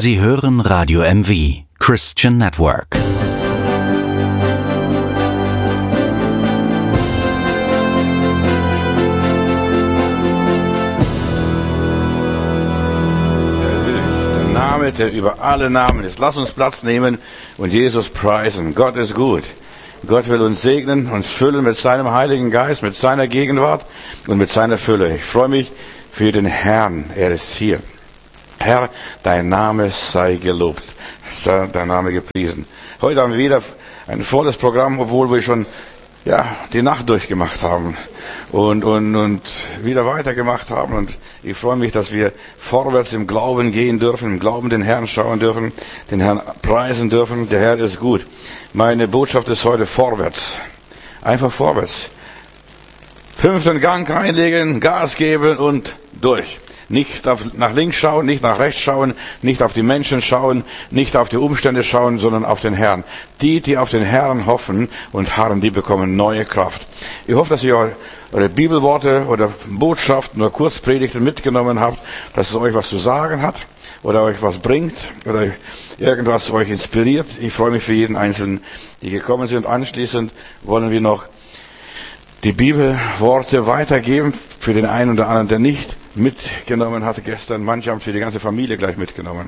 Sie hören Radio MV, Christian Network. Der Name, der über alle Namen ist. Lass uns Platz nehmen und Jesus preisen. Gott ist gut. Gott will uns segnen, uns füllen mit seinem Heiligen Geist, mit seiner Gegenwart und mit seiner Fülle. Ich freue mich für den Herrn. Er ist hier. Herr, dein Name sei gelobt. Sei dein Name gepriesen. Heute haben wir wieder ein volles Programm, obwohl wir schon die Nacht durchgemacht haben und wieder weitergemacht haben. Und ich freue mich, dass wir vorwärts im Glauben gehen dürfen, im Glauben den Herrn schauen dürfen, den Herrn preisen dürfen. Der Herr ist gut. Meine Botschaft ist heute vorwärts. Einfach vorwärts. 5. Gang einlegen, Gas geben und durch. Nicht nach links schauen, nicht nach rechts schauen, nicht auf die Menschen schauen, nicht auf die Umstände schauen, sondern auf den Herrn. Die auf den Herrn hoffen und harren, die bekommen neue Kraft. Ich hoffe, dass ihr eure Bibelworte oder Botschaften oder Kurzpredigten mitgenommen habt, dass es euch was zu sagen hat oder euch was bringt oder irgendwas euch inspiriert. Ich freue mich für jeden Einzelnen, die gekommen sind. Anschließend wollen wir noch die Bibelworte weitergeben für den einen oder anderen, der nicht mitgenommen hatte gestern. Manche haben es für die ganze Familie gleich mitgenommen.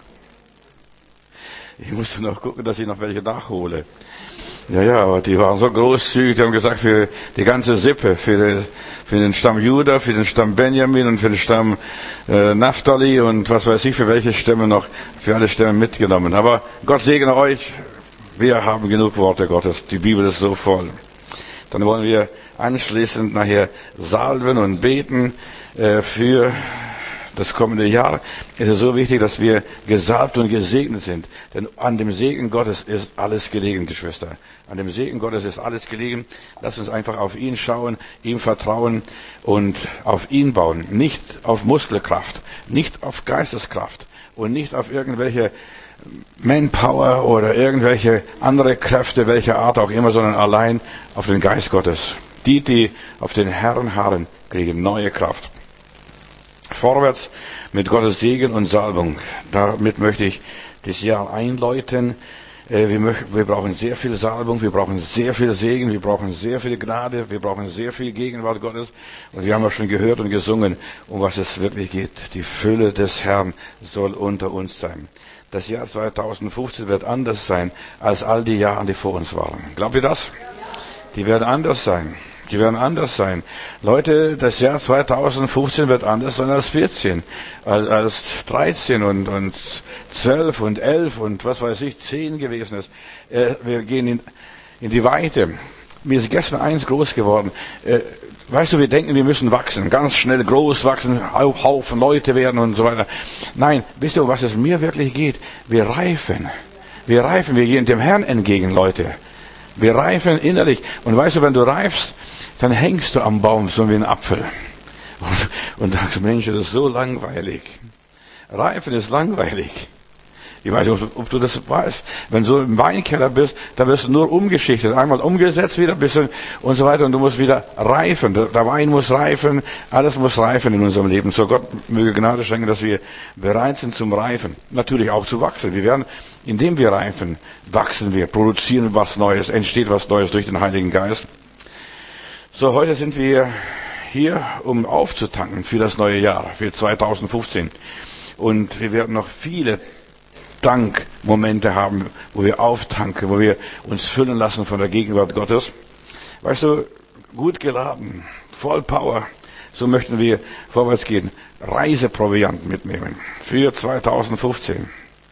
Ich musste noch gucken, dass ich noch welche nachhole. Ja, aber die waren so großzügig, die haben gesagt, für die ganze Sippe, für den Stamm Juda, für den Stamm Benjamin und für den Stamm Naphtali und was weiß ich, für welche Stämme noch, für alle Stämme mitgenommen. Aber Gott segne euch, wir haben genug Worte Gottes, die Bibel ist so voll. Dann wollen wir anschließend nachher salben und beten für das kommende Jahr. Es ist so wichtig, dass wir gesalbt und gesegnet sind. Denn an dem Segen Gottes ist alles gelegen, Geschwister. An dem Segen Gottes ist alles gelegen. Lasst uns einfach auf ihn schauen, ihm vertrauen und auf ihn bauen. Nicht auf Muskelkraft, nicht auf Geisteskraft und nicht auf irgendwelche Manpower oder irgendwelche andere Kräfte, welcher Art auch immer, sondern allein auf den Geist Gottes. Die auf den Herrn harren, kriegen neue Kraft. Vorwärts mit Gottes Segen und Salbung. Damit möchte ich das Jahr einläuten. Wir brauchen sehr viel Salbung, wir brauchen sehr viel Segen, wir brauchen sehr viel Gnade, wir brauchen sehr viel Gegenwart Gottes. Und wir haben auch schon gehört und gesungen, um was es wirklich geht. Die Fülle des Herrn soll unter uns sein. Das Jahr 2015 wird anders sein als all die Jahre, die vor uns waren. Glaubt ihr das? Die werden anders sein. Die werden anders sein. Leute, das Jahr 2015 wird anders sein als 14, als 13 und 12 und 11 und was weiß ich, 10 gewesen ist. Wir gehen in die Weite. Mir ist gestern eins groß geworden. Weißt du, wir denken, wir müssen wachsen, ganz schnell groß wachsen, Haufen Leute werden und so weiter. Nein, wisst ihr, was es mir wirklich geht? Wir reifen, wir gehen dem Herrn entgegen, Leute. Wir reifen innerlich. Und weißt du, wenn du reifst, dann hängst du am Baum, so wie ein Apfel. Und sagst, Mensch, das ist so langweilig. Reifen ist langweilig. Ich weiß nicht, ob du das weißt. Wenn du im Weinkeller bist, dann wirst du nur umgeschichtet. Einmal umgesetzt wieder ein bisschen und so weiter. Und du musst wieder reifen. Der Wein muss reifen. Alles muss reifen in unserem Leben. So Gott möge Gnade schenken, dass wir bereit sind zum Reifen. Natürlich auch zu wachsen. Wir werden, indem wir reifen, wachsen wir, produzieren was Neues, entsteht was Neues durch den Heiligen Geist. So, heute sind wir hier, um aufzutanken für das neue Jahr, für 2015. Und wir werden noch viele Dankmomente haben, wo wir auftanken, wo wir uns füllen lassen von der Gegenwart Gottes. Weißt du, gut geladen, voll Power, so möchten wir vorwärts gehen. Reiseproviant mitnehmen für 2015.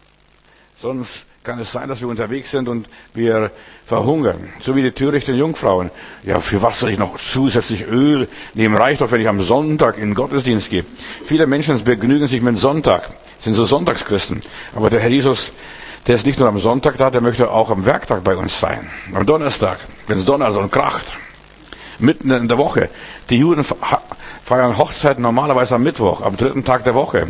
Sonst kann es sein, dass wir unterwegs sind und wir verhungern. So wie die törichten Jungfrauen. Ja, für was soll ich noch zusätzlich Öl nehmen? Reicht doch, wenn ich am Sonntag in den Gottesdienst gehe. Viele Menschen begnügen sich mit Sonntag. Sind so Sonntagschristen. Aber der Herr Jesus, der ist nicht nur am Sonntag da, der möchte auch am Werktag bei uns sein. Am Donnerstag, wenn es donnert und kracht. Mitten in der Woche. Die Juden feiern Hochzeiten normalerweise am Mittwoch, am 3. Tag der Woche.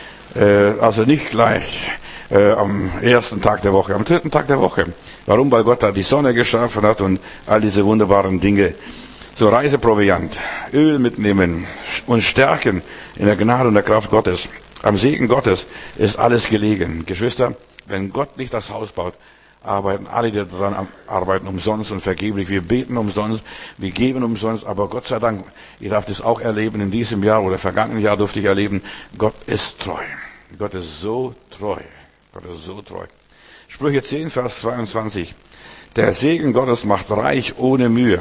Also nicht gleich am 1. Tag der Woche, am 3. Tag der Woche. Warum? Weil Gott da die Sonne geschaffen hat und all diese wunderbaren Dinge. So Reiseproviant, Öl mitnehmen und stärken in der Gnade und der Kraft Gottes. Am Segen Gottes ist alles gelegen. Geschwister, wenn Gott nicht das Haus baut, arbeiten alle, die daran arbeiten, umsonst und vergeblich. Wir beten umsonst, wir geben umsonst, aber Gott sei Dank, ihr dürft es auch erleben, in diesem Jahr oder vergangenen Jahr durfte ich erleben, Gott ist treu. Gott ist so treu. Gott ist so treu. Sprüche 10, Vers 22. Der Segen Gottes macht reich ohne Mühe.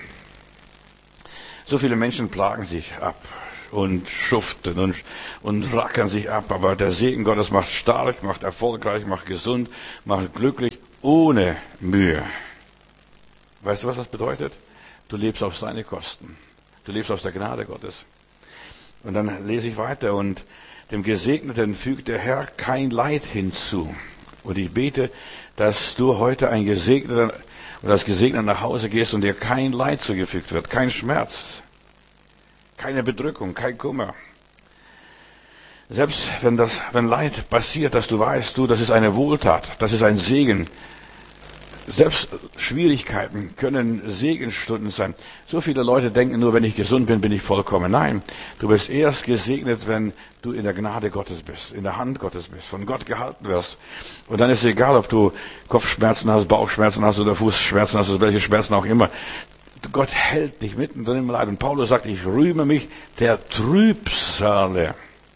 So viele Menschen plagen sich ab und schuften und rackern sich ab, aber der Segen Gottes macht stark, macht erfolgreich, macht gesund, macht glücklich, ohne Mühe. Weißt du, was das bedeutet? Du lebst auf seine Kosten. Du lebst aus der Gnade Gottes. Und dann lese ich weiter, und dem Gesegneten fügt der Herr kein Leid hinzu. Und ich bete, dass du heute ein Gesegneter oder als Gesegneter nach Hause gehst und dir kein Leid zugefügt wird, kein Schmerz, keine Bedrückung, kein Kummer. Selbst wenn Leid passiert, dass du weißt, das ist eine Wohltat, das ist ein Segen. Selbst Schwierigkeiten können Segensstunden sein. So viele Leute denken nur, wenn ich gesund bin, bin ich vollkommen. Nein, du bist erst gesegnet, wenn du in der Gnade Gottes bist, in der Hand Gottes bist, von Gott gehalten wirst. Und dann ist es egal, ob du Kopfschmerzen hast, Bauchschmerzen hast oder Fußschmerzen hast oder welche Schmerzen auch immer. Gott hält dich mittendrin im Leid. Und Paulus sagt, ich rühme mich der Trübsale.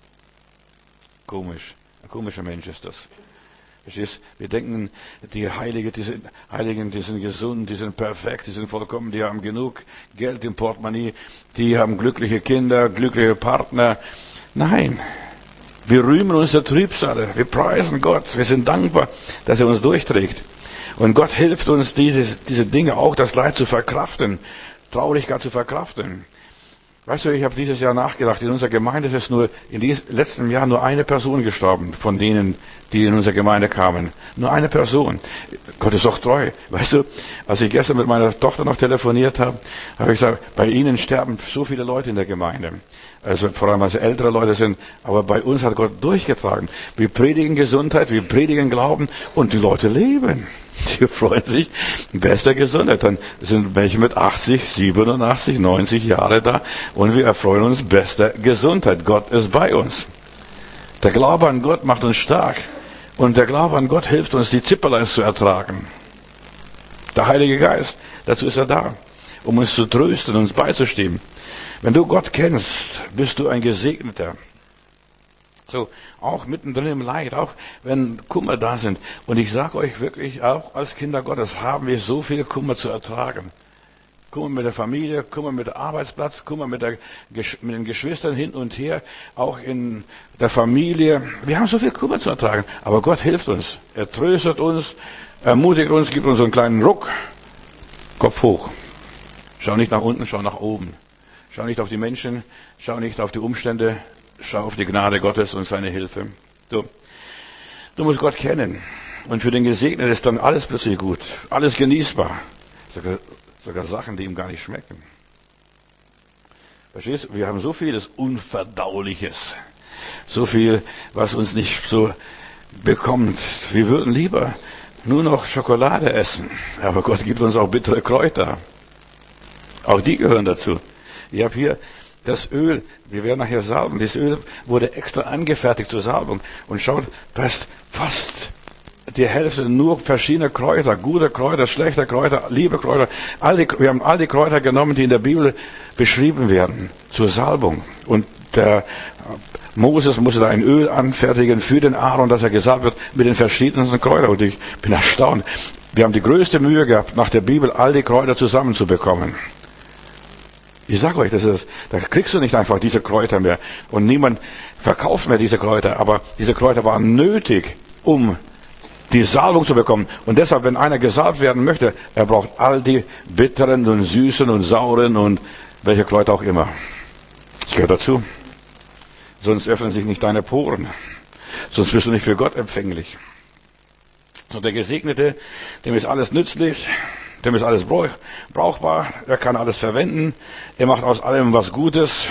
Komisch. Ein komischer Mensch ist das. Verstehst? Wir denken, die Heiligen, die sind gesund, die sind perfekt, die sind vollkommen, die haben genug Geld im Portemonnaie, die haben glückliche Kinder, glückliche Partner. Nein, wir rühmen uns der Trübsale, wir preisen Gott, wir sind dankbar, dass er uns durchträgt. Und Gott hilft uns, diese Dinge auch, das Leid zu verkraften, Traurigkeit zu verkraften. Weißt du, ich habe dieses Jahr nachgedacht, in unserer Gemeinde ist in diesem letzten Jahr nur eine Person gestorben, von denen, die in unsere Gemeinde kamen. Nur eine Person. Gott ist doch treu. Weißt du, als ich gestern mit meiner Tochter noch telefoniert habe, habe ich gesagt, bei Ihnen sterben so viele Leute in der Gemeinde. Also vor allem, weil sie ältere Leute sind. Aber bei uns hat Gott durchgetragen. Wir predigen Gesundheit, wir predigen Glauben und die Leute leben. Die freuen sich bester Gesundheit. Dann sind welche mit 80, 87, 90 Jahre da und wir erfreuen uns bester Gesundheit. Gott ist bei uns. Der Glaube an Gott macht uns stark und der Glaube an Gott hilft uns, die Zipperleins zu ertragen. Der Heilige Geist, dazu ist er da, um uns zu trösten, uns beizustehen. Wenn du Gott kennst, bist du ein Gesegneter. So, auch mittendrin im Leid, auch wenn Kummer da sind. Und ich sage euch wirklich, auch als Kinder Gottes haben wir so viel Kummer zu ertragen. Kummer mit der Familie, Kummer mit dem Arbeitsplatz, Kummer mit den Geschwistern hin und her, auch in der Familie. Wir haben so viel Kummer zu ertragen. Aber Gott hilft uns. Er tröstet uns, ermutigt uns, gibt uns einen kleinen Ruck. Kopf hoch. Schau nicht nach unten, schau nach oben. Schau nicht auf die Menschen, schau nicht auf die Umstände, schau auf die Gnade Gottes und seine Hilfe. Du musst Gott kennen. Und für den Gesegneten ist dann alles plötzlich gut. Alles genießbar. Sogar Sachen, die ihm gar nicht schmecken. Verstehst du? Wir haben so vieles Unverdauliches. So viel, was uns nicht so bekommt. Wir würden lieber nur noch Schokolade essen. Aber Gott gibt uns auch bittere Kräuter. Auch die gehören dazu. Ich habe hier das Öl, wir werden nachher salben, das Öl wurde extra angefertigt zur Salbung. Und schaut, da ist fast die Hälfte nur verschiedene Kräuter, gute Kräuter, schlechte Kräuter, liebe Kräuter. Wir haben all die Kräuter genommen, die in der Bibel beschrieben werden, zur Salbung. Und der Moses musste da ein Öl anfertigen für den Aaron, dass er gesalbt wird mit den verschiedensten Kräutern. Und ich bin erstaunt. Wir haben die größte Mühe gehabt, nach der Bibel all die Kräuter zusammenzubekommen. Ich sage euch, da kriegst du nicht einfach diese Kräuter mehr. Und niemand verkauft mehr diese Kräuter. Aber diese Kräuter waren nötig, um die Salbung zu bekommen. Und deshalb, wenn einer gesalbt werden möchte, er braucht all die bitteren und süßen und sauren und welche Kräuter auch immer. Das gehört dazu. Sonst öffnen sich nicht deine Poren. Sonst bist du nicht für Gott empfänglich. So der Gesegnete, dem ist alles nützlich. Dem ist alles brauchbar, er kann alles verwenden, er macht aus allem was Gutes.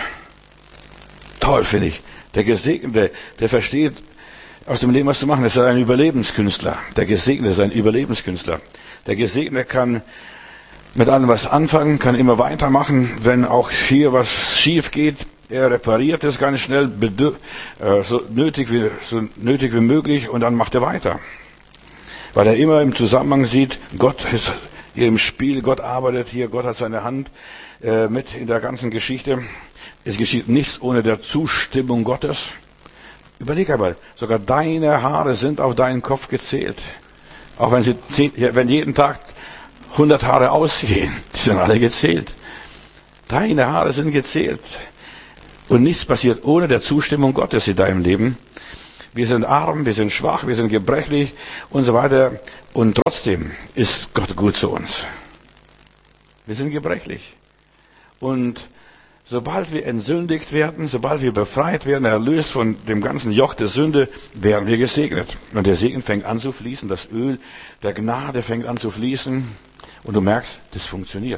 Toll, finde ich. Der Gesegnete, der versteht, aus dem Leben was zu machen, ist ein Überlebenskünstler. Der Gesegnete ist ein Überlebenskünstler. Der Gesegnete kann mit allem was anfangen, kann immer weitermachen, wenn auch hier was schief geht. Er repariert es ganz schnell, so nötig wie möglich, und dann macht er weiter. Weil er immer im Zusammenhang sieht, Gott ist hier im Spiel, Gott arbeitet hier, Gott hat seine Hand mit in der ganzen Geschichte. Es geschieht nichts ohne der Zustimmung Gottes. Überleg einmal, sogar deine Haare sind auf deinen Kopf gezählt. Auch wenn jeden Tag 100 Haare ausgehen, die sind alle gezählt. Deine Haare sind gezählt. Und nichts passiert ohne der Zustimmung Gottes in deinem Leben. Wir sind arm, wir sind schwach, wir sind gebrechlich und so weiter. Und trotzdem ist Gott gut zu uns. Wir sind gebrechlich. Und sobald wir entsündigt werden, sobald wir befreit werden, erlöst von dem ganzen Joch der Sünde, werden wir gesegnet. Und der Segen fängt an zu fließen, das Öl der Gnade fängt an zu fließen. Und du merkst, das funktioniert.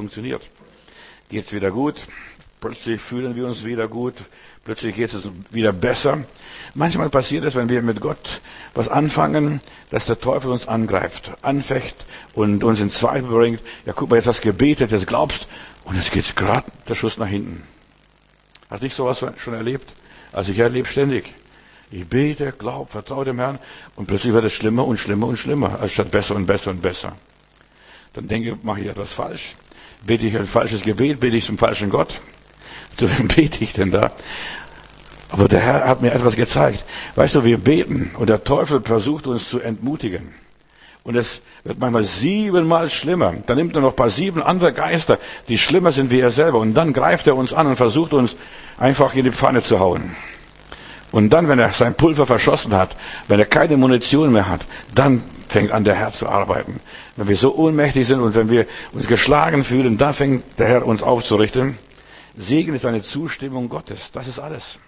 Geht's wieder gut? Plötzlich fühlen wir uns wieder gut. Plötzlich geht es wieder besser. Manchmal passiert es, wenn wir mit Gott was anfangen, dass der Teufel uns angreift, anfecht und uns in Zweifel bringt. Ja, guck mal, jetzt hast du gebetet, jetzt glaubst, und jetzt geht's gerade der Schuss nach hinten. Hast du nicht sowas schon erlebt? Also ich erlebe ständig. Ich bete, glaube, vertraue dem Herrn, und plötzlich wird es schlimmer und schlimmer und schlimmer, anstatt besser und besser und besser. Dann denke ich, mache ich etwas falsch? Bete ich ein falsches Gebet? Bete ich zum falschen Gott? Zu wem bete ich denn da? Aber der Herr hat mir etwas gezeigt. Weißt du, wir beten und der Teufel versucht uns zu entmutigen. Und es wird manchmal 7-mal schlimmer. Dann nimmt er noch ein paar 7 andere Geister, die schlimmer sind wie er selber. Und dann greift er uns an und versucht uns einfach in die Pfanne zu hauen. Und dann, wenn er sein Pulver verschossen hat, wenn er keine Munition mehr hat, dann fängt an, der Herr zu arbeiten. Wenn wir so ohnmächtig sind und wenn wir uns geschlagen fühlen, dann fängt der Herr uns aufzurichten. Segen ist eine Zustimmung Gottes. Das ist alles.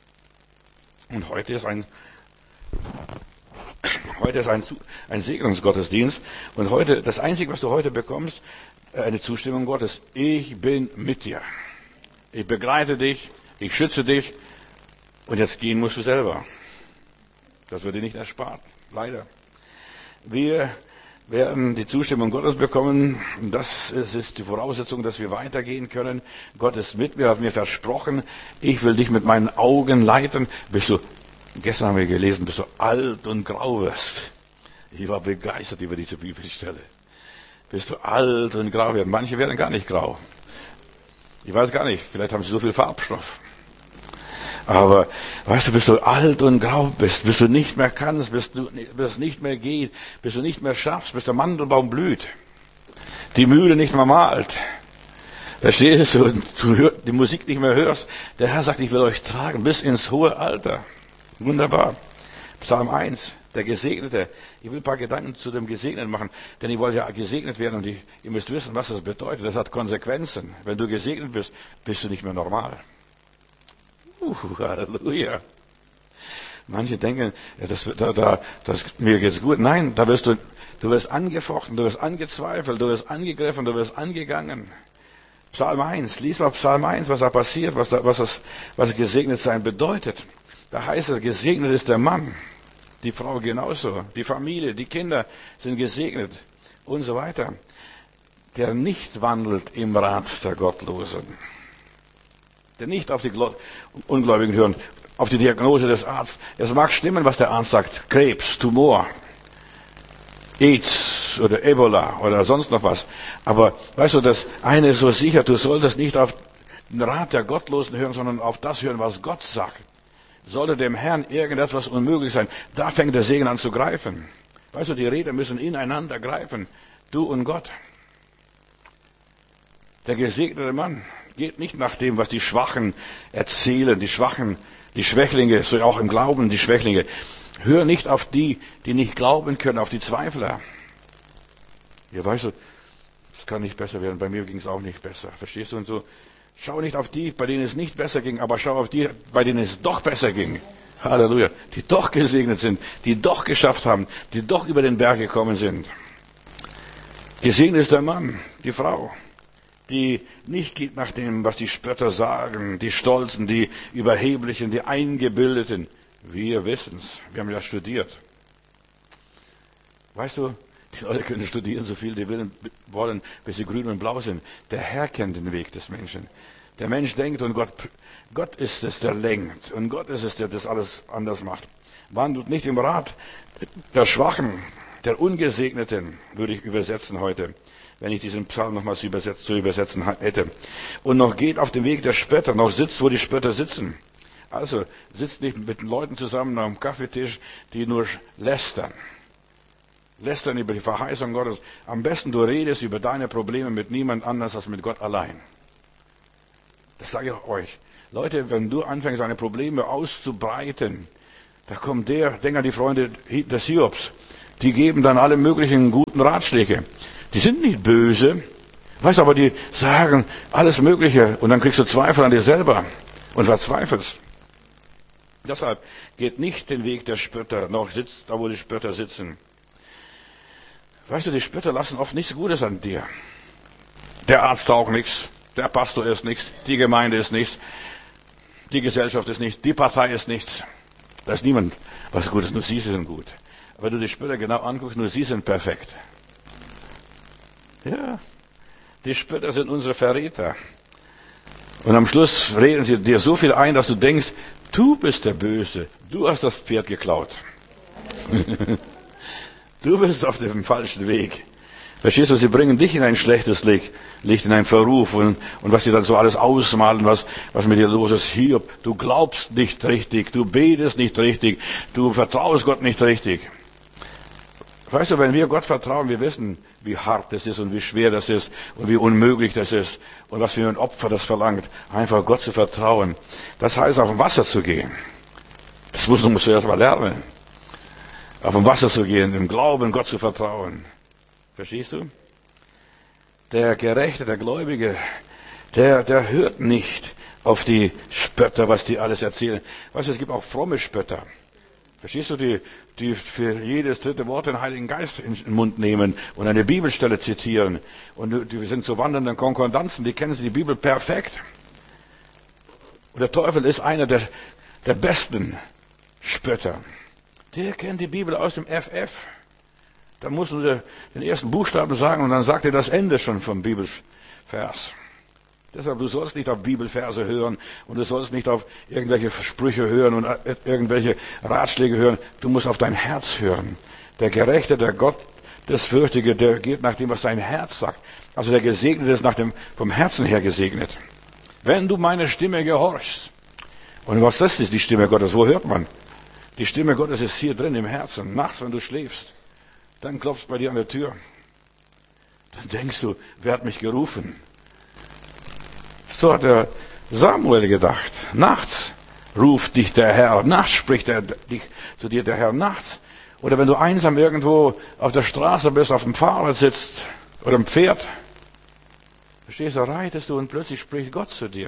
Und heute ist ein Segnungsgottesdienst. Und heute, das Einzige, was du heute bekommst, eine Zustimmung Gottes. Ich bin mit dir. Ich begleite dich. Ich schütze dich. Und jetzt gehen musst du selber. Das wird dir nicht erspart. Leider. Wir werden die Zustimmung Gottes bekommen. Das ist die Voraussetzung, dass wir weitergehen können. Gott ist mit mir, hat mir versprochen, ich will dich mit meinen Augen leiten. Gestern haben wir gelesen, bis du alt und grau wirst. Ich war begeistert über diese Bibelstelle. Bis du alt und grau wirst. Manche werden gar nicht grau. Ich weiß gar nicht, vielleicht haben sie so viel Farbstoff. Aber, weißt du, bis du alt und grau bist, bis du nicht mehr kannst, bis es nicht mehr geht, bis du nicht mehr schaffst, bis der Mandelbaum blüht, die Mühle nicht mehr malt, verstehst du, und du die Musik nicht mehr hörst. Der Herr sagt, ich will euch tragen bis ins hohe Alter. Wunderbar. Psalm 1, der Gesegnete. Ich will ein paar Gedanken zu dem Gesegneten machen, denn ihr wollt ja gesegnet werden und ihr müsst wissen, was das bedeutet. Das hat Konsequenzen. Wenn du gesegnet bist, bist du nicht mehr normal. Halleluja. Manche denken, ja, mir geht's gut. Nein, da wirst du wirst angefochten, du wirst angezweifelt, du wirst angegriffen, du wirst angegangen. Psalm 1, lies mal Psalm 1, was da passiert, was gesegnet sein bedeutet. Da heißt es, gesegnet ist der Mann, die Frau genauso, die Familie, die Kinder sind gesegnet und so weiter. Der nicht wandelt im Rat der Gottlosen. Der nicht auf die Ungläubigen hören, auf die Diagnose des Arztes. Es mag stimmen, was der Arzt sagt. Krebs, Tumor, AIDS oder Ebola oder sonst noch was. Aber weißt du, das eine ist so sicher, du solltest nicht auf den Rat der Gottlosen hören, sondern auf das hören, was Gott sagt. Sollte dem Herrn irgendetwas unmöglich sein, da fängt der Segen an zu greifen. Weißt du, die Räder müssen ineinander greifen. Du und Gott. Der gesegnete Mann geht nicht nach dem, was die Schwachen erzählen, die Schwächlinge, so auch im Glauben die Schwächlinge. Hör nicht auf die, die nicht glauben können, auf die Zweifler. Ja, weißt du, es kann nicht besser werden, bei mir ging es auch nicht besser. Verstehst du? Und so, schau nicht auf die, bei denen es nicht besser ging, aber schau auf die, bei denen es doch besser ging. Halleluja. Die doch gesegnet sind, die doch geschafft haben, die doch über den Berg gekommen sind. Gesegnet ist der Mann, die Frau, die nicht geht nach dem, was die Spötter sagen, die Stolzen, die Überheblichen, die Eingebildeten. Wir wissen's, wir haben ja studiert. Weißt du, die Leute können studieren, so viel die wollen, bis sie grün und blau sind. Der Herr kennt den Weg des Menschen. Der Mensch denkt und Gott ist es, der lenkt. Und Gott ist es, der das alles anders macht. Wandelt nicht im Rat der Schwachen, der Ungesegneten, würde ich übersetzen heute, wenn ich diesen Psalm nochmals zu übersetzen hätte. Und noch geht auf dem Weg der Spötter, noch sitzt, wo die Spötter sitzen. Also sitzt nicht mit den Leuten zusammen am Kaffeetisch, die nur lästern. Lästern über die Verheißung Gottes. Am besten du redest über deine Probleme mit niemand anders als mit Gott allein. Das sage ich euch. Leute, wenn du anfängst, deine Probleme auszubreiten, da kommt denk an die Freunde des Hiobs. Die geben dann alle möglichen guten Ratschläge. Die sind nicht böse, weißt du, aber die sagen alles Mögliche und dann kriegst du Zweifel an dir selber und verzweifelst. Deshalb geht nicht den Weg der Spötter, noch sitzt da, wo die Spötter sitzen. Weißt du, die Spötter lassen oft nichts Gutes an dir. Der Arzt taugt nichts, der Pastor ist nichts, die Gemeinde ist nichts, die Gesellschaft ist nichts, die Partei ist nichts. Da ist niemand was Gutes, nur sie sind gut. Aber wenn du die Spötter genau anguckst, nur sie sind perfekt. Ja, die Spötter sind unsere Verräter. Und am Schluss reden sie dir so viel ein, dass du denkst, du bist der Böse, du hast das Pferd geklaut. Du bist auf dem falschen Weg. Verstehst du, sie bringen dich in ein schlechtes Licht, in einen Verruf und was sie dann so alles ausmalen, was mit dir los ist. Hiob, du glaubst nicht richtig, du betest nicht richtig, du vertraust Gott nicht richtig. Weißt du, wenn wir Gott vertrauen, wir wissen, wie hart das ist und wie schwer das ist und wie unmöglich das ist und was für ein Opfer das verlangt, einfach Gott zu vertrauen. Das heißt, auf dem Wasser zu gehen. Das muss man zuerst mal lernen. Auf dem Wasser zu gehen, im Glauben Gott zu vertrauen. Verstehst du? Der Gerechte, der Gläubige, der hört nicht auf die Spötter, was die alles erzählen. Weißt du, es gibt auch fromme Spötter. Verstehst du, die für jedes dritte Wort den Heiligen Geist in den Mund nehmen und eine Bibelstelle zitieren. Und die sind so wandernden Konkordanzen, die kennen die Bibel perfekt. Und der Teufel ist einer der besten Spötter. Der kennt die Bibel aus dem FF. Da muss nur den ersten Buchstaben sagen und dann sagt er das Ende schon vom Bibelvers. Deshalb, du sollst nicht auf Bibelverse hören und du sollst nicht auf irgendwelche Sprüche hören und irgendwelche Ratschläge hören. Du musst auf dein Herz hören. Der Gerechte, der Gott, das Fürchtige, der geht nach dem, was sein Herz sagt. Also der Gesegnete ist vom Herzen her gesegnet. Wenn du meine Stimme gehorchst. Und was ist das, die Stimme Gottes? Wo hört man? Die Stimme Gottes ist hier drin im Herzen. Nachts, wenn du schläfst, dann klopft es bei dir an der Tür. Dann denkst du, wer hat mich gerufen? So hat der Samuel gedacht. Nachts ruft dich der Herr. Nachts spricht zu dir der Herr. Nachts. Oder wenn du einsam irgendwo auf der Straße bist, auf dem Fahrrad sitzt oder im Pferd. Verstehst du, reitest du und plötzlich spricht Gott zu dir.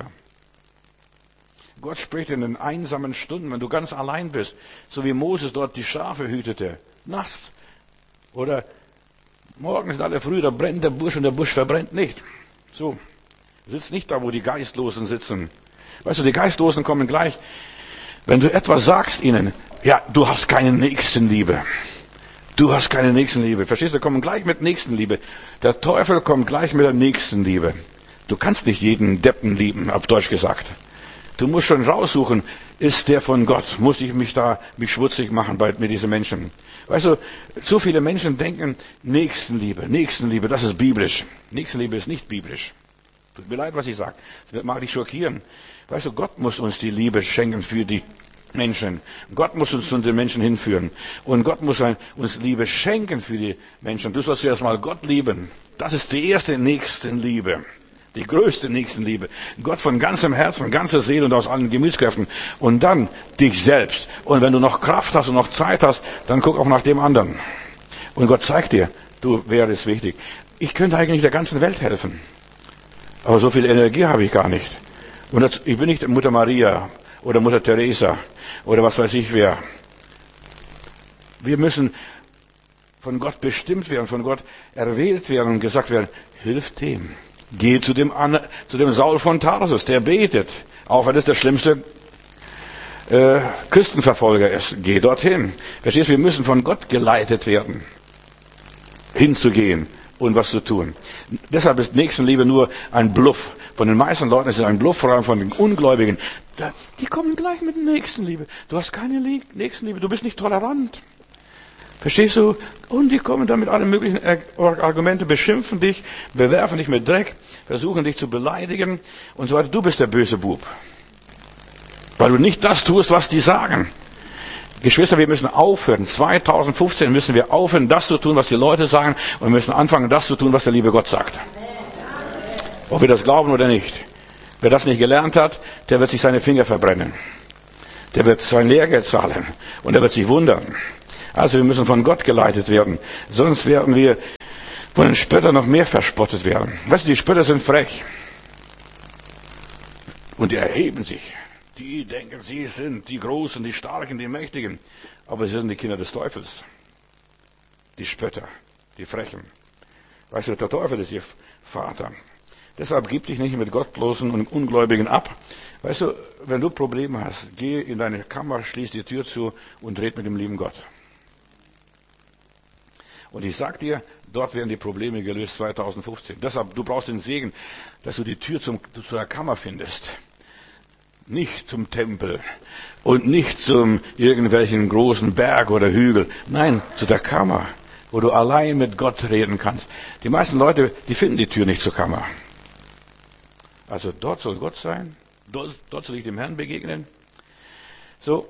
Gott spricht in den einsamen Stunden, wenn du ganz allein bist. So wie Moses dort die Schafe hütete. Nachts. Oder morgens sind alle früh, da brennt der Busch und der Busch verbrennt nicht. So. Sitzt nicht da, wo die Geistlosen sitzen. Weißt du, die Geistlosen kommen gleich. Wenn du etwas sagst ihnen, ja, du hast keine Nächstenliebe. Du hast keine Nächstenliebe. Verstehst du, kommen gleich mit Nächstenliebe. Der Teufel kommt gleich mit der Nächstenliebe. Du kannst nicht jeden Deppen lieben, auf Deutsch gesagt. Du musst schon raussuchen, ist der von Gott? Muss ich mich schmutzig machen mit diesen Menschen? Weißt du, so viele Menschen denken, Nächstenliebe, das ist biblisch. Nächstenliebe ist nicht biblisch. Tut mir leid, was ich sage. Das mag dich schockieren. Weißt du, Gott muss uns die Liebe schenken für die Menschen. Gott muss uns zu den Menschen hinführen. Und Gott muss uns Liebe schenken für die Menschen. Du sollst zuerst mal Gott lieben. Das ist die erste Nächstenliebe. Die größte Nächstenliebe. Gott von ganzem Herzen, von ganzer Seele und aus allen Gemütskräften. Und dann dich selbst. Und wenn du noch Kraft hast und noch Zeit hast, dann guck auch nach dem anderen. Und Gott zeigt dir, du wärst wichtig. Ich könnte eigentlich der ganzen Welt helfen. Aber so viel Energie habe ich gar nicht. Und ich bin nicht Mutter Maria oder Mutter Teresa oder was weiß ich wer. Wir müssen von Gott bestimmt werden, von Gott erwählt werden und gesagt werden, hilf dem. Geh zu dem Saul von Tarsus, der betet. Auch wenn es der schlimmste Christenverfolger ist. Geh dorthin. Verstehst du, wir müssen von Gott geleitet werden, hinzugehen und was zu tun. Deshalb ist Nächstenliebe nur ein Bluff von den meisten Leuten ist es ein Bluff, vor allem von den Ungläubigen. Die kommen gleich mit Nächstenliebe. Du hast keine Nächstenliebe, du bist nicht tolerant. Verstehst du? Und die kommen dann mit allen möglichen Argumenten, beschimpfen dich, bewerfen dich mit Dreck, versuchen dich zu beleidigen und so weiter. Du bist der böse Bub. Weil du nicht das tust, was die sagen. Geschwister, wir müssen aufhören. 2015 müssen wir aufhören, das zu tun, was die Leute sagen, und wir müssen anfangen, das zu tun, was der liebe Gott sagt. Ob wir das glauben oder nicht. Wer das nicht gelernt hat, der wird sich seine Finger verbrennen. Der wird sein Lehrgeld zahlen und er wird sich wundern. Also wir müssen von Gott geleitet werden. Sonst werden wir von den Spöttern noch mehr verspottet werden. Weißt du, die Spötter sind frech. Und die erheben sich. Die denken, sie sind die Großen, die Starken, die Mächtigen. Aber sie sind die Kinder des Teufels. Die Spötter, die Frechen. Weißt du, der Teufel ist ihr Vater. Deshalb gib dich nicht mit Gottlosen und Ungläubigen ab. Weißt du, wenn du Probleme hast, geh in deine Kammer, schließ die Tür zu und red mit dem lieben Gott. Und ich sag dir, dort werden die Probleme gelöst 2015. Deshalb, du brauchst den Segen, dass du die Tür zur Kammer findest. Nicht zum Tempel und nicht zum irgendwelchen großen Berg oder Hügel. Nein, zu der Kammer, wo du allein mit Gott reden kannst. Die meisten Leute, die finden die Tür nicht zur Kammer. Also dort soll Gott sein. Dort soll ich dem Herrn begegnen. So.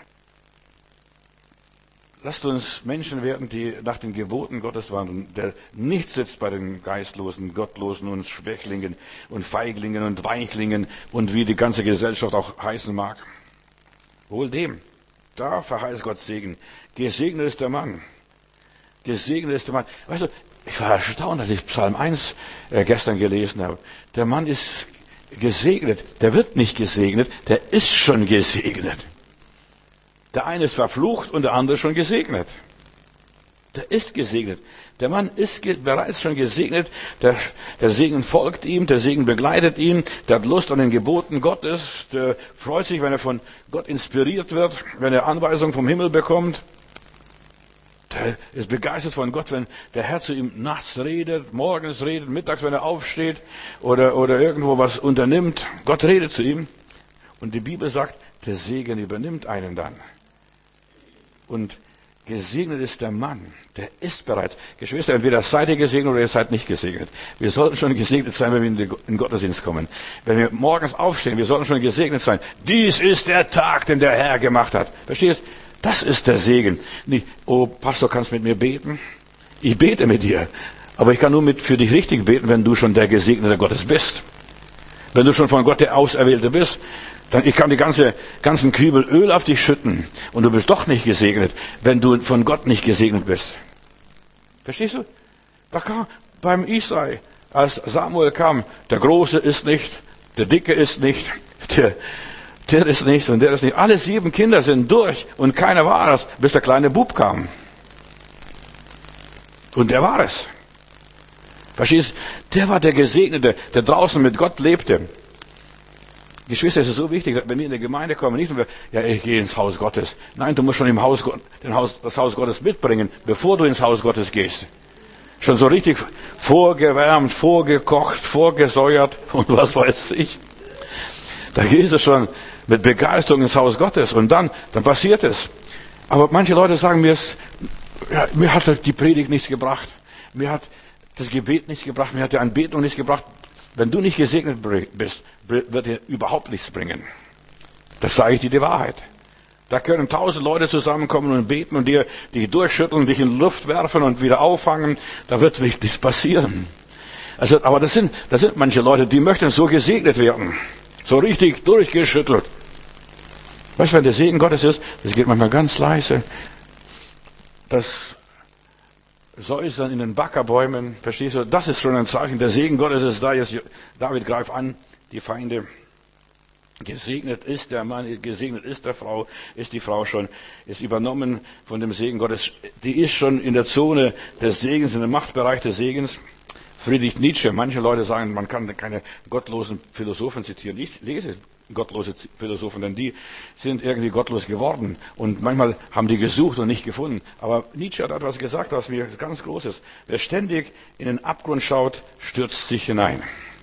Lasst uns Menschen werden, die nach den Geboten Gottes wandeln, der nicht sitzt bei den Geistlosen, Gottlosen und Schwächlingen und Feiglingen und Weichlingen und wie die ganze Gesellschaft auch heißen mag. Wohl dem. Da verheißt Gott Segen. Gesegnet ist der Mann. Gesegnet ist der Mann. Weißt du, ich war erstaunt, als ich Psalm 1 gestern gelesen habe. Der Mann ist gesegnet. Der wird nicht gesegnet, der ist schon gesegnet. Der eine ist verflucht und der andere schon gesegnet. Der ist gesegnet. Der Mann ist bereits schon gesegnet. Der Segen folgt ihm, der Segen begleitet ihn. Der hat Lust an den Geboten Gottes. Der freut sich, wenn er von Gott inspiriert wird, wenn er Anweisungen vom Himmel bekommt. Der ist begeistert von Gott, wenn der Herr zu ihm nachts redet, morgens redet, mittags, wenn er aufsteht oder irgendwo was unternimmt. Gott redet zu ihm. Und die Bibel sagt, der Segen übernimmt einen dann. Und gesegnet ist der Mann, der ist bereits. Geschwister, entweder seid ihr gesegnet oder ihr seid nicht gesegnet. Wir sollten schon gesegnet sein, wenn wir in den Gottesdienst kommen. Wenn wir morgens aufstehen, wir sollten schon gesegnet sein. Dies ist der Tag, den der Herr gemacht hat. Verstehst? Das ist der Segen. Nicht, oh Pastor, kannst du mit mir beten? Ich bete mit dir. Aber ich kann nur für dich richtig beten, wenn du schon der Gesegnete Gottes bist. Wenn du schon von Gott der Auserwählte bist. Dann ich kann die ganzen Kübel Öl auf dich schütten und du bist doch nicht gesegnet, wenn du von Gott nicht gesegnet bist. Verstehst du? Da kam beim Isai, als Samuel kam, der Große ist nicht, der Dicke ist nicht, der ist nicht und der ist nicht. Alle 7 Kinder sind durch und keiner war es, bis der kleine Bub kam. Und der war es. Verstehst du? Der war der Gesegnete, der draußen mit Gott lebte. Geschwister, es ist so wichtig, dass wenn wir in die Gemeinde kommen, nicht nur, ja, ich gehe ins Haus Gottes. Nein, du musst schon das Haus Gottes mitbringen, bevor du ins Haus Gottes gehst. Schon so richtig vorgewärmt, vorgekocht, vorgesäuert und was weiß ich. Da gehst du schon mit Begeisterung ins Haus Gottes und dann passiert es. Aber manche Leute sagen mir hat die Predigt nichts gebracht. Mir hat das Gebet nichts gebracht. Mir hat die Anbetung nichts gebracht. Wenn du nicht gesegnet bist, wird dir überhaupt nichts bringen. Das sage ich dir die Wahrheit. Da können 1000 Leute zusammenkommen und beten und dich durchschütteln, dich in die Luft werfen und wieder auffangen. Da wird nichts passieren. Also, aber das sind manche Leute, die möchten so gesegnet werden. So richtig durchgeschüttelt. Weißt du, wenn der Segen Gottes ist, das geht manchmal ganz leise. Das Säusern in den Backerbäumen, verstehst du? Das ist schon ein Zeichen. Der Segen Gottes ist da. Jetzt, David greift an, die Feinde. Gesegnet ist der Mann, gesegnet ist der Frau, ist die Frau schon, ist übernommen von dem Segen Gottes. Die ist schon in der Zone des Segens, in dem Machtbereich des Segens. Friedrich Nietzsche, manche Leute sagen, man kann keine gottlosen Philosophen zitieren. Ich lese gottlose Philosophen, denn die sind irgendwie gottlos geworden. Und manchmal haben die gesucht und nicht gefunden. Aber Nietzsche hat etwas gesagt, was mir ganz groß ist. Wer ständig in den Abgrund schaut, stürzt sich hinein.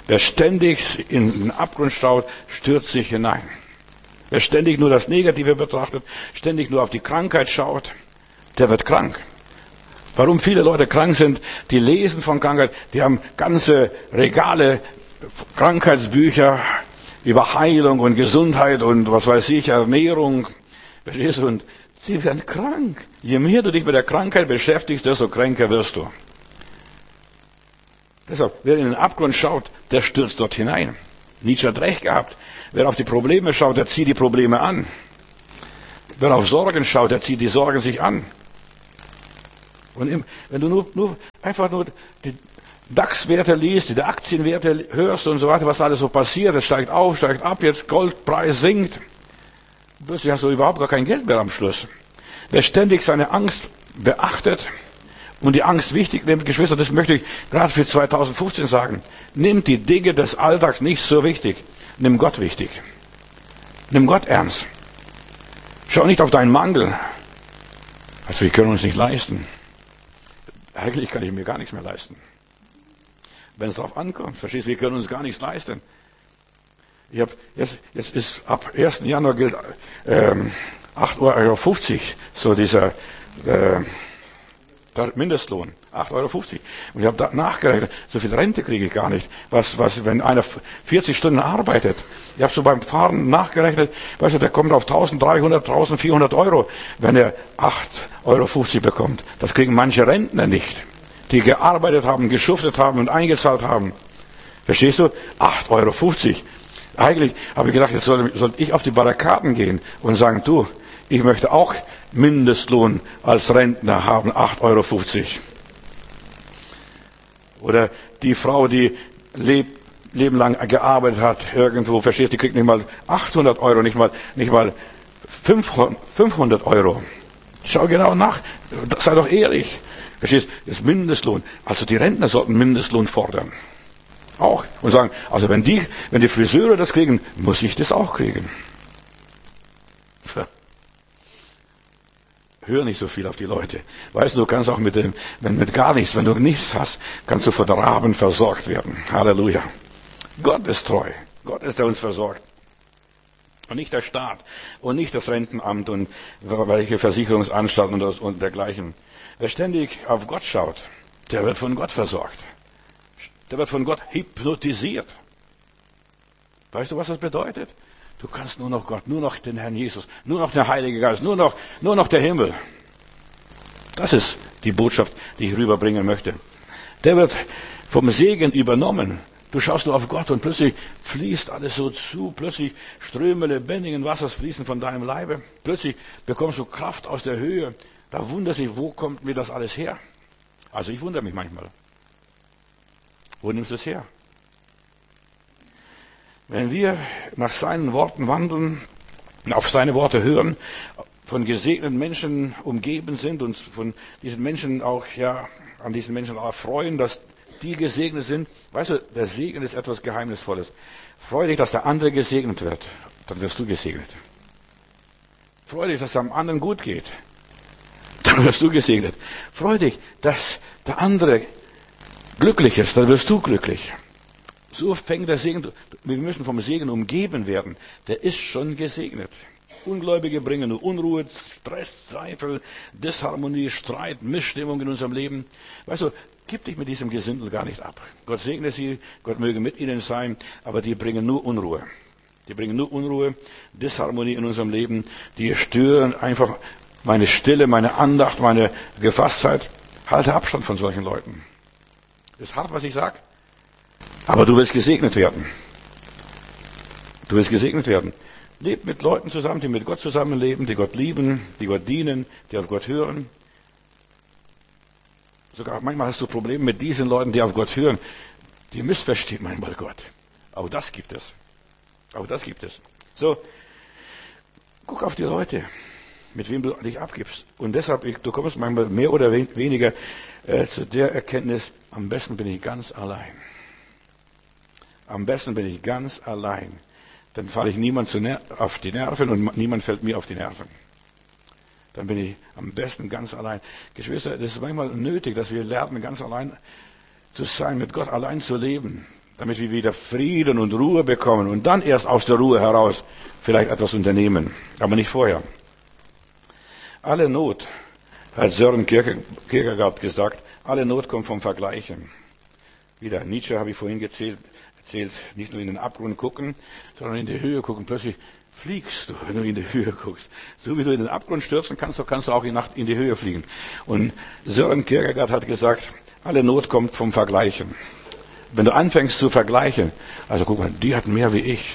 wer ständig in den Abgrund schaut, stürzt sich hinein. Wer ständig nur das Negative betrachtet, ständig nur auf die Krankheit schaut, der wird krank. Warum viele Leute krank sind, die lesen von Krankheit, die haben ganze Regale, Krankheitsbücher über Heilung und Gesundheit und was weiß ich, Ernährung. Verstehst du? Und sie werden krank. Je mehr du dich mit der Krankheit beschäftigst, desto kränker wirst du. Deshalb, wer in den Abgrund schaut, der stürzt dort hinein. Nietzsche hat recht gehabt. Wer auf die Probleme schaut, der zieht die Probleme an. Wer auf Sorgen schaut, der zieht die Sorgen sich an. Und wenn du einfach nur die DAX-Werte liest, die Aktienwerte hörst und so weiter, was alles so passiert, es steigt auf, steigt ab, jetzt Goldpreis sinkt. Plötzlich hast du überhaupt gar kein Geld mehr am Schluss. Wer ständig seine Angst beachtet und die Angst wichtig nimmt, Geschwister, das möchte ich gerade für 2015 sagen, nimm die Dinge des Alltags nicht so wichtig. Nimm Gott wichtig. Nimm Gott ernst. Schau nicht auf deinen Mangel. Also wir können uns nicht leisten. Eigentlich kann ich mir gar nichts mehr leisten. Wenn es darauf ankommt, verstehst du, wir können uns gar nichts leisten. Jetzt ist ab 1. Januar gilt 8,50 € so dieser der Mindestlohn, 8,50 €. Und ich habe da nachgerechnet, so viel Rente kriege ich gar nicht. Was, wenn einer 40 Stunden arbeitet. Ich habe so beim Fahren nachgerechnet, weißt du, der kommt auf 1.300, 1.400 €, wenn er 8,50 € bekommt. Das kriegen manche Rentner nicht, die gearbeitet haben, geschuftet haben und eingezahlt haben. Verstehst du? 8,50 €. Eigentlich habe ich gedacht, jetzt soll ich auf die Barrikaden gehen und sagen, du, ich möchte auch Mindestlohn als Rentner haben, 8,50 €. Oder die Frau, die Leben lang gearbeitet hat, irgendwo, verstehst du, die kriegt nicht mal 800 €, nicht mal 500 €. Schau genau nach, sei doch ehrlich. Verstehst du, das Mindestlohn. Also die Rentner sollten Mindestlohn fordern. Auch. Und sagen, also wenn die Friseure das kriegen, muss ich das auch kriegen. Hör nicht so viel auf die Leute. Weißt du, du kannst auch mit gar nichts, wenn du nichts hast, kannst du von Raben versorgt werden. Halleluja. Gott ist treu. Gott ist, der uns versorgt. Und nicht der Staat und nicht das Rentenamt und welche Versicherungsanstalten und dergleichen. Wer ständig auf Gott schaut, der wird von Gott versorgt. Der wird von Gott hypnotisiert. Weißt du, was das bedeutet? Du kannst nur noch Gott, nur noch den Herrn Jesus, nur noch der Heilige Geist, nur noch der Himmel. Das ist die Botschaft, die ich rüberbringen möchte. Der wird vom Segen übernommen. Du schaust nur auf Gott und plötzlich fließt alles so zu. Plötzlich Ströme lebendigen Wassers fließen von deinem Leibe. Plötzlich bekommst du Kraft aus der Höhe. Da wunderst du dich, wo kommt mir das alles her? Also ich wundere mich manchmal. Wo nimmst du es her? Wenn wir nach seinen Worten wandeln, auf seine Worte hören, von gesegneten Menschen umgeben sind und von diesen Menschen auch, ja, an diesen Menschen auch freuen, dass die gesegnet sind. Weißt du, der Segen ist etwas Geheimnisvolles. Freu dich, dass der andere gesegnet wird, dann wirst du gesegnet. Freu dich, dass es dem anderen gut geht, dann wirst du gesegnet. Freu dich, dass der andere glücklich ist, dann wirst du glücklich. So fängt der Segen, wir müssen vom Segen umgeben werden. Der ist schon gesegnet. Ungläubige bringen nur Unruhe, Stress, Zweifel, Disharmonie, Streit, Missstimmung in unserem Leben. Weißt du, gib dich mit diesem Gesindel gar nicht ab. Gott segne sie, Gott möge mit ihnen sein, aber die bringen nur Unruhe. Die bringen nur Unruhe, Disharmonie in unserem Leben. Die stören einfach meine Stille, meine Andacht, meine Gefasstheit. Halte Abstand von solchen Leuten. Ist hart, was ich sage. Aber du willst gesegnet werden. Du willst gesegnet werden. Leb mit Leuten zusammen, die mit Gott zusammenleben, die Gott lieben, die Gott dienen, die auf Gott hören. Sogar manchmal hast du Probleme mit diesen Leuten, die auf Gott hören. Die missverstehen manchmal Gott. Auch das gibt es. Auch das gibt es. So, guck auf die Leute, mit wem du dich abgibst. Und deshalb, du kommst manchmal mehr oder weniger zu der Erkenntnis, am besten bin ich ganz allein. Am besten bin ich ganz allein. Dann falle ich niemand auf die Nerven und niemand fällt mir auf die Nerven. Dann bin ich am besten ganz allein. Geschwister, das ist manchmal nötig, dass wir lernen, ganz allein zu sein, mit Gott allein zu leben. damit wir wieder Frieden und Ruhe bekommen und dann erst aus der Ruhe heraus vielleicht etwas unternehmen, aber nicht vorher. Alle Not, hat Sören Kierkegaard gesagt, alle Not kommt vom Vergleichen. Wieder Nietzsche habe ich vorhin erzählt, nicht nur in den Abgrund gucken, sondern in die Höhe gucken. Plötzlich fliegst du, wenn du in die Höhe guckst. So wie du in den Abgrund stürzen kannst du auch in die Höhe fliegen. Und Sören Kierkegaard hat gesagt, alle Not kommt vom Vergleichen. Wenn du anfängst zu vergleichen, also guck mal, die hat mehr wie ich.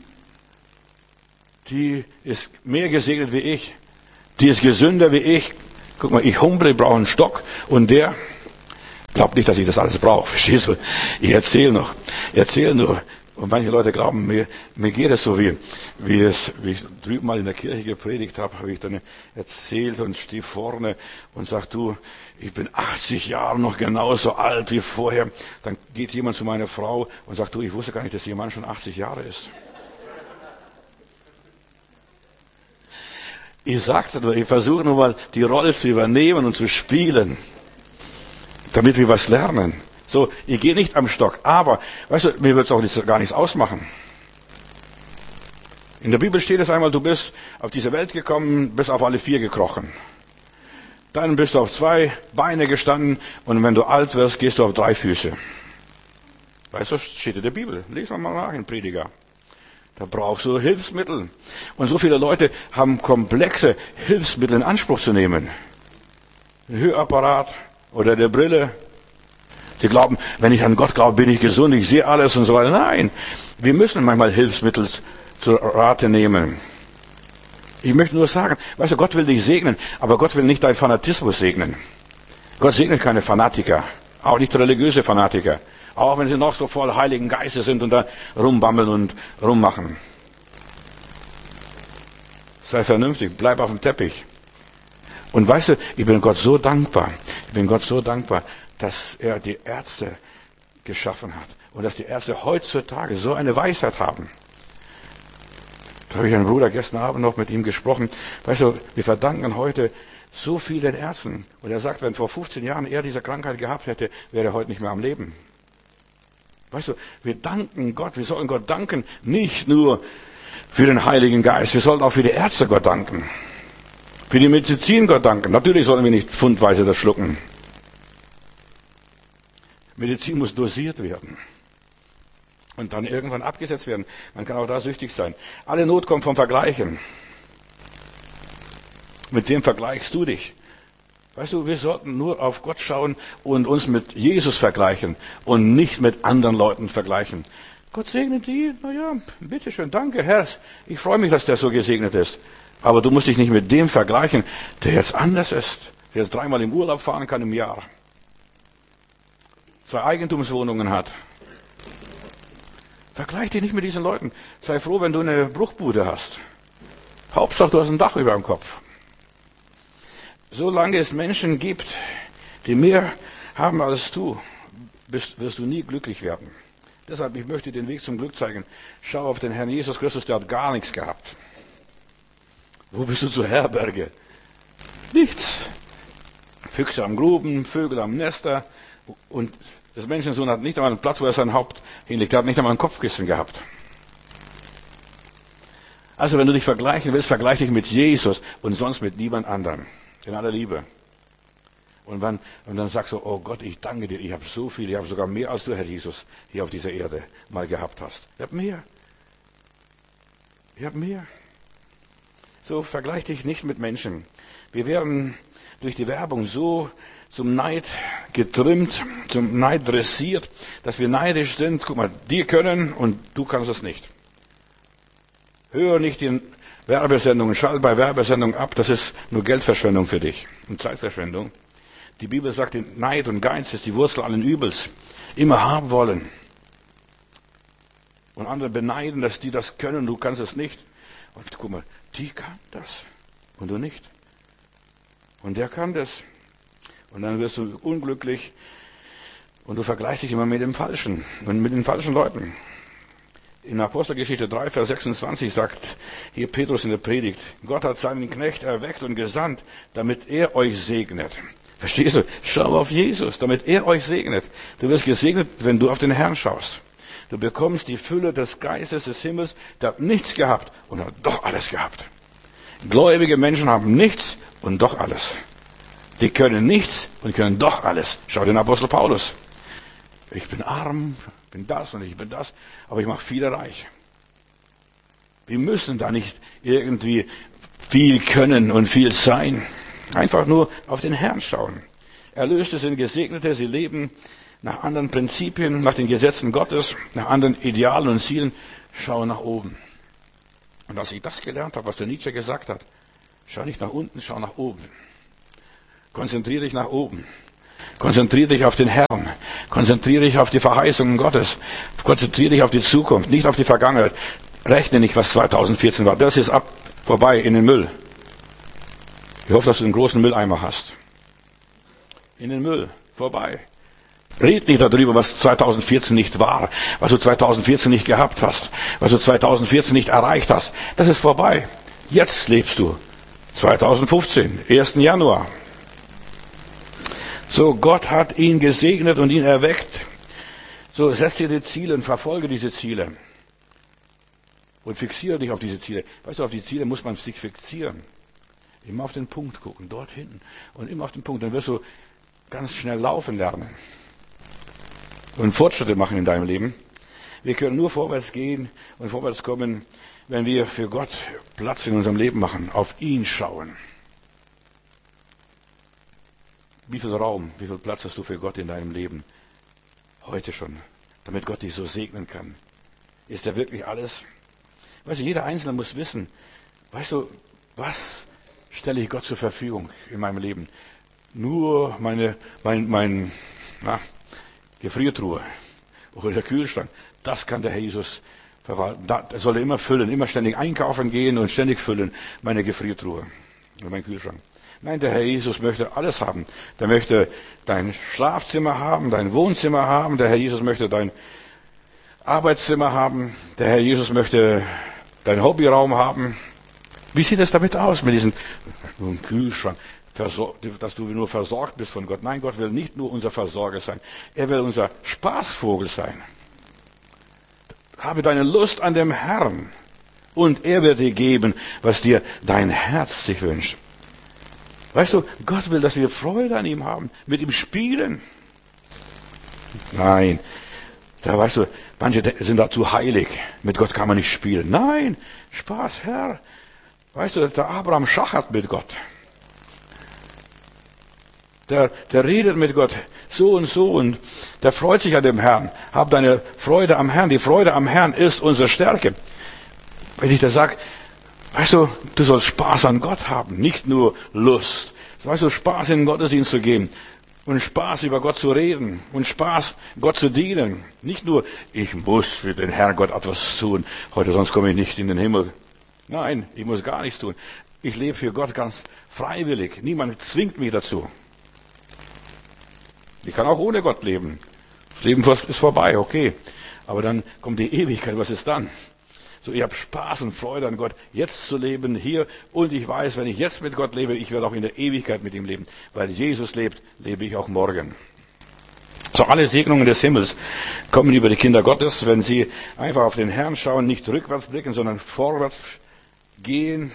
Die ist mehr gesegnet wie ich. Die ist gesünder wie ich. Guck mal, ich humble, ich brauche einen Stock. Und der glaubt nicht, dass ich das alles brauche. Verstehst du? Ich erzähle nur. Und manche Leute glauben, mir geht es so, wie ich drüben mal in der Kirche gepredigt habe ich dann erzählt und stehe vorne und sag, du, ich bin 80 Jahre noch genauso alt wie vorher. Dann geht jemand zu meiner Frau und sagt, du, ich wusste gar nicht, dass ihr Mann schon 80 Jahre ist. Ich sagte nur, ich versuche nur mal die Rolle zu übernehmen und zu spielen, damit wir was lernen. So, ich gehe nicht am Stock, aber, weißt du, mir wird es auch gar nichts ausmachen. In der Bibel steht es einmal, du bist auf diese Welt gekommen, bist auf alle 4 gekrochen. Dann bist du auf 2 Beine gestanden und wenn du alt wirst, gehst du auf 3 Füße. Weißt du, steht in der Bibel. Lesen wir mal nach in Prediger. Da brauchst du Hilfsmittel. Und so viele Leute haben komplexe Hilfsmittel in Anspruch zu nehmen. Ein Hörapparat oder eine Brille. Sie glauben, wenn ich an Gott glaube, bin ich gesund, ich sehe alles und so weiter. Nein, wir müssen manchmal Hilfsmittel zur Rate nehmen. Ich möchte nur sagen, weißt du, Gott will dich segnen, aber Gott will nicht deinen Fanatismus segnen. Gott segnet keine Fanatiker, auch nicht religiöse Fanatiker. Auch wenn sie noch so voll Heiligen Geistes sind und da rumbammeln und rummachen. Sei vernünftig, bleib auf dem Teppich. Und weißt du, ich bin Gott so dankbar, dass er die Ärzte geschaffen hat. Und dass die Ärzte heutzutage so eine Weisheit haben. Da habe ich einen Bruder gestern Abend noch mit ihm gesprochen. Weißt du, wir verdanken heute so viel den Ärzten. Und er sagt, wenn vor 15 Jahren er diese Krankheit gehabt hätte, wäre er heute nicht mehr am Leben. Weißt du, wir danken Gott, wir sollen Gott danken, nicht nur für den Heiligen Geist, wir sollten auch für die Ärzte Gott danken. Für die Medizin Gott danken. Natürlich sollen wir nicht pfundweise das schlucken. Medizin muss dosiert werden. Und dann irgendwann abgesetzt werden. Man kann auch da süchtig sein. Alle Not kommt vom Vergleichen. Mit wem vergleichst du dich? Weißt du, wir sollten nur auf Gott schauen und uns mit Jesus vergleichen und nicht mit anderen Leuten vergleichen. Gott segne die, naja, bitteschön, danke Herr, ich freue mich, dass der so gesegnet ist. Aber du musst dich nicht mit dem vergleichen, der jetzt anders ist, der jetzt 3-mal im Urlaub fahren kann im Jahr, 2 Eigentumswohnungen hat. Vergleich dich nicht mit diesen Leuten. Sei froh, wenn du eine Bruchbude hast. Hauptsache, du hast ein Dach über dem Kopf. Solange es Menschen gibt, die mehr haben als du, wirst du nie glücklich werden. Deshalb, ich möchte den Weg zum Glück zeigen. Schau auf den Herrn Jesus Christus, der hat gar nichts gehabt. Wo bist du zur Herberge? Nichts. Füchse am Gruben, Vögel am Nester. Und das Menschensohn hat nicht einmal einen Platz, wo er sein Haupt hinlegt. Er hat nicht einmal ein Kopfkissen gehabt. Also, wenn du dich vergleichen willst, vergleich dich mit Jesus und sonst mit niemand anderem. In aller Liebe. Und dann sagst du, oh Gott, ich danke dir, ich habe so viel, ich habe sogar mehr als du, Herr Jesus, hier auf dieser Erde mal gehabt hast. Ich habe mehr. Ich habe mehr. So, vergleich dich nicht mit Menschen. Wir werden durch die Werbung so zum Neid getrimmt, zum Neid dressiert, dass wir neidisch sind. Guck mal, die können und du kannst es nicht. Höre nicht den Werbesendungen, schalt bei Werbesendungen ab, das ist nur Geldverschwendung für dich und Zeitverschwendung. Die Bibel sagt, Neid und Geiz ist die Wurzel allen Übels. Immer haben wollen. Und andere beneiden, dass die das können, du kannst es nicht. Und guck mal, die kann das und du nicht. Und der kann das. Und dann wirst du unglücklich und du vergleichst dich immer mit dem Falschen und mit den falschen Leuten. In Apostelgeschichte 3, Vers 26 sagt hier Petrus in der Predigt, Gott hat seinen Knecht erweckt und gesandt, damit er euch segnet. Verstehst du? Schau auf Jesus, damit er euch segnet. Du wirst gesegnet, wenn du auf den Herrn schaust. Du bekommst die Fülle des Geistes des Himmels, der hat nichts gehabt und hat doch alles gehabt. Gläubige Menschen haben nichts und doch alles. Die können nichts und können doch alles. Schau den Apostel Paulus. Ich bin arm, bin das und ich bin das, aber ich mache viele reich. Wir müssen da nicht irgendwie viel können und viel sein. Einfach nur auf den Herrn schauen. Erlöste sind Gesegnete, sie leben nach anderen Prinzipien, nach den Gesetzen Gottes, nach anderen Idealen und Zielen. Schau nach oben. Und als ich das gelernt habe, was der Nietzsche gesagt hat, schau nicht nach unten, schau nach oben. Konzentriere dich nach oben. Konzentriere dich auf den Herrn. Konzentriere dich auf die Verheißungen Gottes. Konzentriere dich auf die Zukunft, nicht auf die Vergangenheit. Rechne nicht, was 2014 war. Das ist vorbei in den Müll. Ich hoffe, dass du einen großen Mülleimer hast. In den Müll. Vorbei. Red nicht darüber, was 2014 nicht war, was du 2014 nicht gehabt hast, was du 2014 nicht erreicht hast. Das ist vorbei. Jetzt lebst du. 2015, 1. Januar. So, Gott hat ihn gesegnet und ihn erweckt. So, setz dir die Ziele und verfolge diese Ziele. Und fixiere dich auf diese Ziele. Weißt du, auf die Ziele muss man sich fixieren. Immer auf den Punkt gucken, dort hinten. Und immer auf den Punkt. Dann wirst du ganz schnell laufen lernen. Und Fortschritte machen in deinem Leben. Wir können nur vorwärts gehen und vorwärts kommen, wenn wir für Gott Platz in unserem Leben machen, auf ihn schauen. Wie viel Raum, wie viel Platz hast du für Gott in deinem Leben? Heute schon, damit Gott dich so segnen kann. Ist er wirklich alles? Weißt du, jeder Einzelne muss wissen, weißt du, was stelle ich Gott zur Verfügung in meinem Leben? Nur meine Gefriertruhe oder der Kühlschrank, das kann der Herr Jesus verwalten. Da soll er immer füllen, immer ständig einkaufen gehen und ständig füllen, meine Gefriertruhe oder mein Kühlschrank. Nein, der Herr Jesus möchte alles haben. Der möchte dein Schlafzimmer haben, dein Wohnzimmer haben. Der Herr Jesus möchte dein Arbeitszimmer haben. Der Herr Jesus möchte deinen Hobbyraum haben. Wie sieht es damit aus mit diesem Kühlschrank, dass du nur versorgt bist von Gott? Nein, Gott will nicht nur unser Versorger sein. Er will unser Spaßvogel sein. Habe deine Lust an dem Herrn und er wird dir geben, was dir dein Herz sich wünscht. Weißt du, Gott will, dass wir Freude an ihm haben, mit ihm spielen. Nein, da weißt du, manche sind dazu heilig. Mit Gott kann man nicht spielen. Nein, Spaß, Herr. Weißt du, der Abraham schachert mit Gott. Der redet mit Gott so und der freut sich an dem Herrn. Hab deine Freude am Herrn. Die Freude am Herrn ist unsere Stärke. Wenn ich da sage, weißt du, du sollst Spaß an Gott haben, nicht nur Lust. Weißt du, Spaß in den Gottesdienst zu gehen und Spaß über Gott zu reden und Spaß Gott zu dienen. Nicht nur, ich muss für den Herrn Gott etwas tun, heute sonst komme ich nicht in den Himmel. Nein, ich muss gar nichts tun. Ich lebe für Gott ganz freiwillig. Niemand zwingt mich dazu. Ich kann auch ohne Gott leben. Das Leben ist vorbei, okay. Aber dann kommt die Ewigkeit, was ist dann? So, ich habe Spaß und Freude an Gott, jetzt zu leben hier. Und ich weiß, wenn ich jetzt mit Gott lebe, ich werde auch in der Ewigkeit mit ihm leben. Weil Jesus lebt, lebe ich auch morgen. So, alle Segnungen des Himmels kommen über die Kinder Gottes, wenn sie einfach auf den Herrn schauen, nicht rückwärts blicken, sondern vorwärts gehen.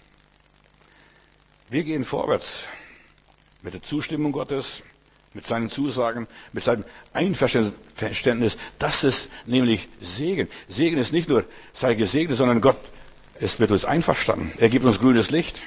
Wir gehen vorwärts mit der Zustimmung Gottes, mit seinen Zusagen, mit seinem Einverständnis. Das ist nämlich Segen. Segen ist nicht nur, sei gesegnet, sondern Gott ist mit uns einverstanden. Er gibt uns grünes Licht.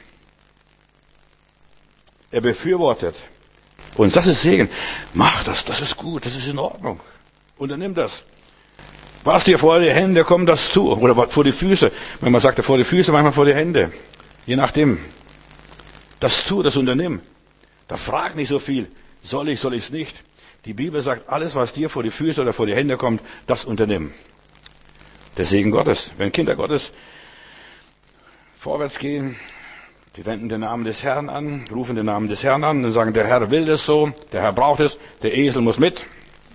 Er befürwortet uns. Das ist Segen. Mach das, das ist gut, das ist in Ordnung. Unternimm das. Was dir vor die Hände kommt, das tu. Oder vor die Füße. Manchmal sagt er vor die Füße, manchmal vor die Hände. Je nachdem. Das tu, das unternimm. Da frag nicht so viel. Soll ich es nicht? Die Bibel sagt, alles, was dir vor die Füße oder vor die Hände kommt, das unternimm. Der Segen Gottes. Wenn Kinder Gottes vorwärts gehen, die wenden den Namen des Herrn an, rufen den Namen des Herrn an und sagen, der Herr will es so, der Herr braucht es, der Esel muss mit.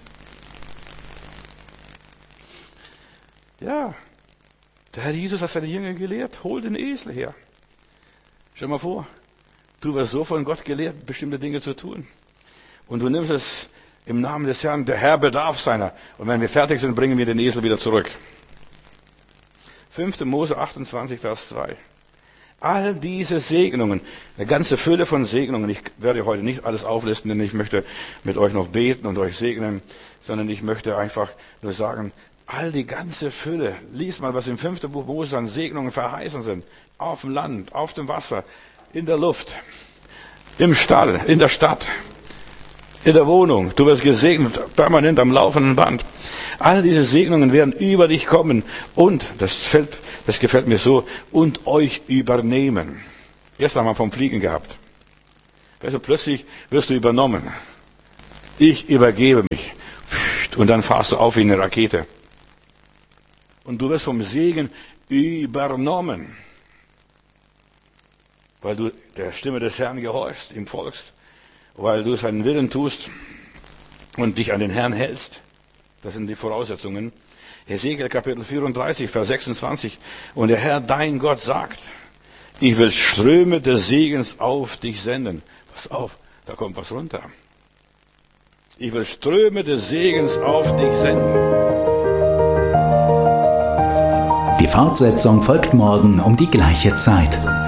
Ja, der Herr Jesus hat seine Jünger gelehrt, hol den Esel her. Stell mal vor, du wirst so von Gott gelehrt, bestimmte Dinge zu tun. Und du nimmst es Im Namen des Herrn, der Herr bedarf seiner. Und wenn wir fertig sind, bringen wir den Esel wieder zurück. 5. Mose 28, Vers 2. All diese Segnungen, eine ganze Fülle von Segnungen. Ich werde heute nicht alles auflisten, denn ich möchte mit euch noch beten und euch segnen, sondern ich möchte einfach nur sagen, all die ganze Fülle. Lies mal, was im 5. Buch Mose an Segnungen verheißen sind. Auf dem Land, auf dem Wasser, in der Luft, im Stall, in der Stadt, in der Wohnung. Du wirst gesegnet, permanent am laufenden Band. All diese Segnungen werden über dich kommen und, das gefällt mir so, und euch übernehmen. Gestern haben wir vom Fliegen gehabt. Also plötzlich wirst du übernommen. Ich übergebe mich. Und dann fahrst du auf wie eine Rakete. Und du wirst vom Segen übernommen. Weil du der Stimme des Herrn gehorchst, ihm folgst. Weil du seinen Willen tust und dich an den Herrn hältst. Das sind die Voraussetzungen. Hesekiel Kapitel 34, Vers 26. Und der Herr, dein Gott, sagt, ich will Ströme des Segens auf dich senden. Pass auf, da kommt was runter. Ich will Ströme des Segens auf dich senden. Die Fortsetzung folgt morgen um die gleiche Zeit.